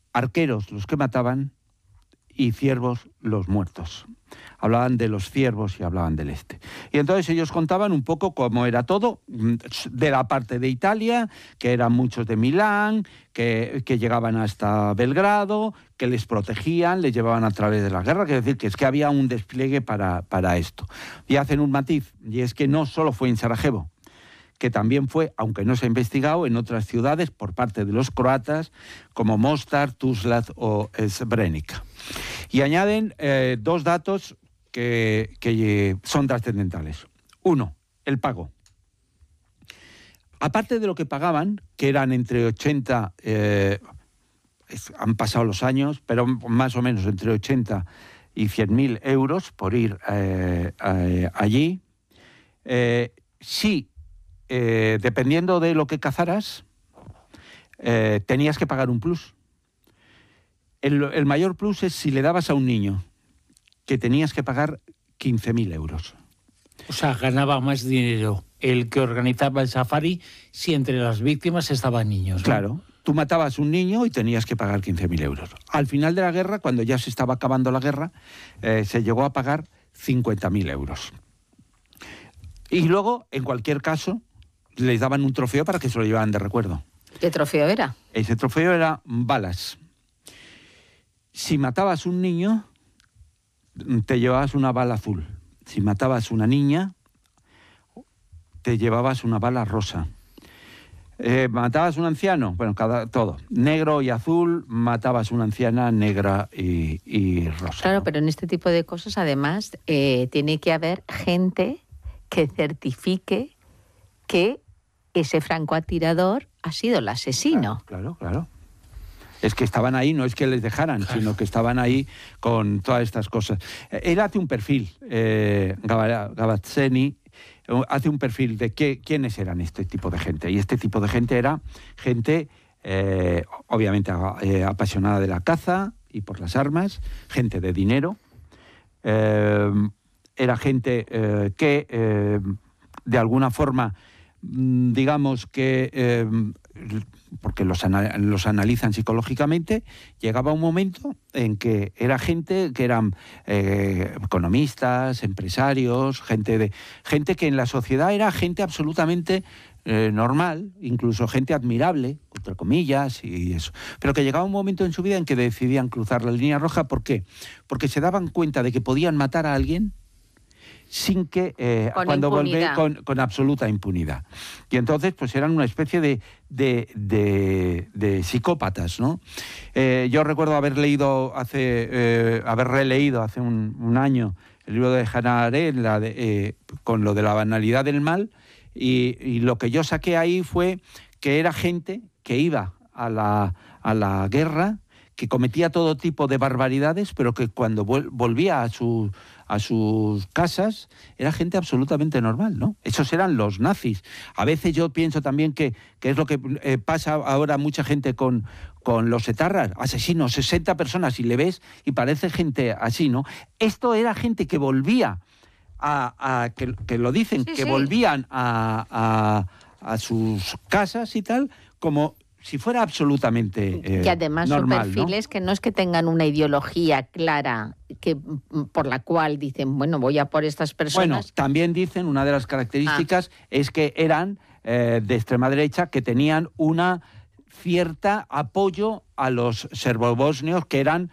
arqueros los que mataban y ciervos los muertos. Hablaban de los ciervos y hablaban del este. Y entonces ellos contaban un poco cómo era todo, de la parte de Italia, que eran muchos de Milán, que llegaban hasta Belgrado, que les protegían, les llevaban a través de la guerra, es decir, que es que había un despliegue para esto. Y hacen un matiz, y es que no solo fue en Sarajevo, que también fue, aunque no se ha investigado, en otras ciudades por parte de los croatas, como Mostar, Tuzla o Srebrenica. Y añaden dos datos que son trascendentales. Uno, el pago. Aparte de lo que pagaban, que eran entre 80, han pasado los años, pero más o menos entre 80 y 100.000 euros por ir allí, sí, dependiendo de lo que cazaras, tenías que pagar un plus. El mayor plus es si le dabas a un niño, que tenías que pagar 15.000 euros. O sea, ganaba más dinero el que organizaba el safari si entre las víctimas estaban niños, ¿no? Claro, tú matabas un niño y tenías que pagar 15.000 euros. Al final de la guerra, cuando ya se estaba acabando la guerra, se llegó a pagar 50.000 euros. Y luego, en cualquier caso, les daban un trofeo para que se lo llevaran de recuerdo. ¿Qué trofeo era? Ese trofeo era balas. Si matabas un niño, te llevabas una bala azul. Si matabas una niña, te llevabas una bala rosa. ¿Matabas un anciano? Bueno, todo. Negro y azul, matabas una anciana negra y rosa. Claro, ¿no? pero en este tipo de cosas, además, tiene que haber gente que certifique que ese francotirador ha sido el asesino. Claro. Es que estaban ahí, no es que les dejaran, sino que estaban ahí con todas estas cosas. Él hace un perfil, Gavazzeni, hace un perfil de quiénes eran este tipo de gente. Y este tipo de gente era gente, obviamente, apasionada de la caza y por las armas, gente de dinero. Era gente que, de alguna forma, digamos que... porque los analizan psicológicamente, llegaba un momento en que era gente que eran economistas, empresarios, gente que en la sociedad era gente absolutamente normal, incluso gente admirable, entre comillas, y eso. Pero que llegaba un momento en su vida en que decidían cruzar la línea roja. ¿Por qué? Porque se daban cuenta de que podían matar a alguien sin que cuando volver con absoluta impunidad. Y entonces pues eran una especie de psicópatas, ¿no? Yo recuerdo haber releído hace un año el libro de Hannah Arendt con lo de la banalidad del mal, y lo que yo saqué ahí fue que era gente que iba a la guerra, que cometía todo tipo de barbaridades, pero que cuando volvía a sus casas era gente absolutamente normal, ¿no? Esos eran los nazis. A veces yo pienso también que es lo que pasa ahora mucha gente con los etarras, asesinos, 60 personas, y le ves y parece gente así, ¿no? Esto era gente que volvía que lo dicen, sí, que sí. volvían a sus casas y tal, como si fuera absolutamente que además normal, son perfiles, ¿no? Que no es que tengan una ideología clara por la cual dicen, bueno, voy a por estas personas. Bueno, también dicen, una de las características es que eran de extrema derecha, que tenían una cierta apoyo a los serbobosnios, que eran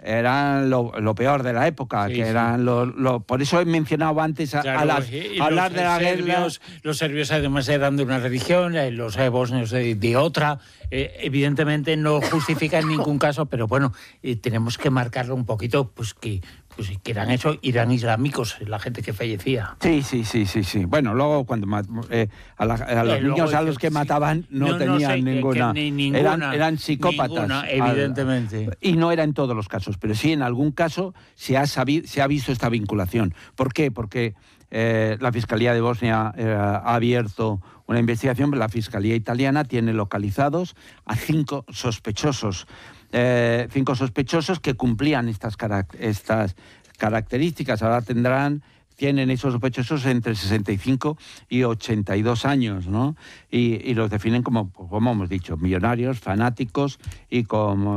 lo peor de la época, sí, que sí. eran por eso he mencionado antes hablar de la guerra. Los serbios además eran de una religión, los bosnios de otra. Evidentemente no justifica en ningún caso, pero bueno, tenemos que marcarlo un poquito, pues que eran eso, eran islámicos, la gente que fallecía. Sí. Bueno, luego cuando a los niños a los que mataban no tenían ninguna. Eran psicópatas. Ninguna, evidentemente. Y no era en todos los casos, pero sí en algún caso se ha visto esta vinculación. ¿Por qué? Porque la Fiscalía de Bosnia ha abierto una investigación, la Fiscalía italiana tiene localizados a 5 sospechosos. 5 sospechosos que cumplían estas características. Ahora tienen esos sospechosos entre 65 y 82 años, ¿no? Y los definen como hemos dicho, millonarios, fanáticos y como